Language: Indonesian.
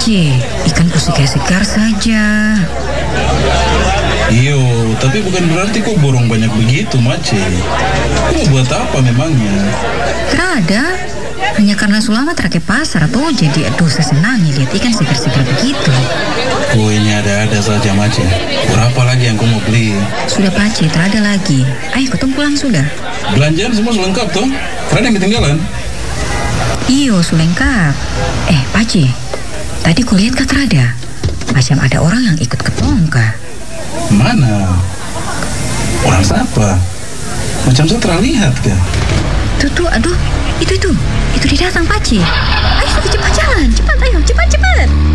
Pace, ikan segar saja. Iyo, tapi bukan berarti kok borong banyak begitu, Mace. Kau mau buat apa memangnya? Terada, hanya karena Sulama terake pasar atau jadi dosa senangnya lihat ikan segar-segar begitu. Oh, ini ada-ada saja, Mace. Berapa lagi yang kau mau beli? Sudah Pace, terada lagi. Ayo ketemu pulang sudah. Belanjaan semua sudah lengkap toh? Karena yang ketinggalan? Iyo, sudah lengkap. Pace, tadi kau lihat kah terada? Macam ada orang yang ikut ketong kah? Mana? Orang siapa? Macam saya terlihat kah? Tuh, aduh, itu dia datang Pace. Ayo cepat jalan, cepat, ayo, cepat.